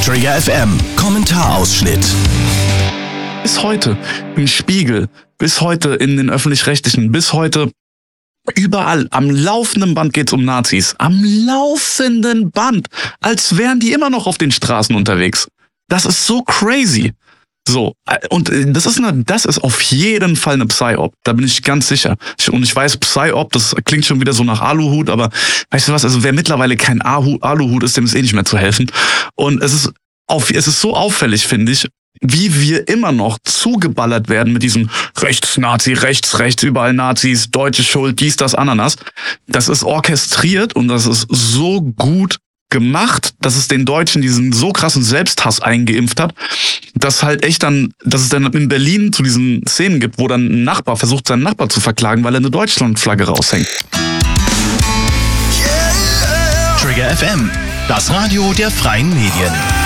Trigger FM Kommentarausschnitt. Bis heute im Spiegel, bis heute in den Öffentlich-Rechtlichen, bis heute überall, am laufenden Band geht's um Nazis. Am laufenden Band. Als wären die immer noch auf den Straßen unterwegs. Das ist so crazy. So, und das ist auf jeden Fall eine Psy-Op, da bin ich ganz sicher. Und ich weiß, Psy-Op, das klingt schon wieder so nach Aluhut, aber weißt du was, also wer mittlerweile kein Aluhut ist, dem ist nicht mehr zu helfen. Und es ist so auffällig, finde ich, wie wir immer noch zugeballert werden mit diesem Rechts-Nazi, rechts, überall Nazis, deutsche Schuld, dies, das, Ananas. Das ist orchestriert und das ist so gut gemacht, dass es den Deutschen diesen so krassen Selbsthass eingeimpft hat, dass es dann in Berlin zu diesen Szenen gibt, wo dann ein Nachbar versucht, seinen Nachbar zu verklagen, weil er eine Deutschlandflagge raushängt. Trigger FM, das Radio der freien Medien.